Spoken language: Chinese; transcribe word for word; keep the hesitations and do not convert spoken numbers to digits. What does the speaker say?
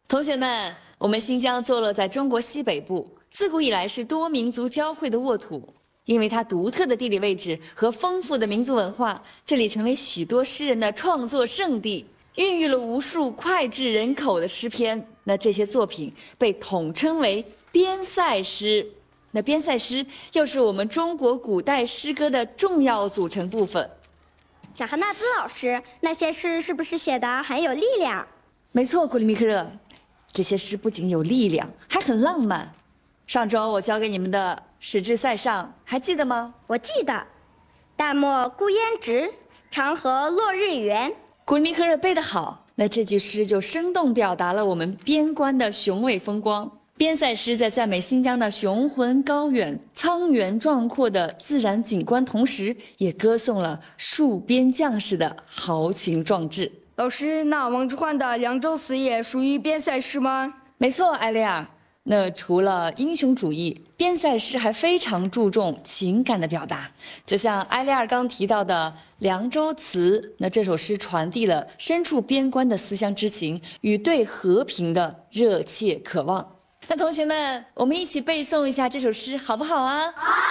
同学们，我们新疆坐落在中国西北部，自古以来是多民族交汇的沃土。因为它独特的地理位置和丰富的民族文化，这里成为许多诗人的创作圣地，孕育了无数脍炙人口的诗篇。那这些作品被统称为边塞诗。那边塞诗又是我们中国古代诗歌的重要组成部分。 小何纳兹老师，那些诗是不是写得很有力量？ 没错，古里米克热，这些诗不仅有力量，还很浪漫。上周我教给你们的《使至塞上》，还记得吗？ 我记得，大漠孤烟直，长河落日圆。 古里米克热背得好，那这句诗就生动表达了我们边关的雄伟风光。边塞诗在赞美新疆的雄浑高远、苍原壮阔的自然景观，同时也歌颂了戍边将士的豪情壮志。 老师，那王之涣的《凉州词》也属于边塞诗吗？ 没错，艾丽尔。那除了英雄主义，边塞诗还非常注重情感的表达，就像埃利尔刚提到的《凉州词》，那这首诗传递了身处边关的思乡之情与对和平的热切渴望。那同学们，我们一起背诵一下这首诗，好不好啊？好。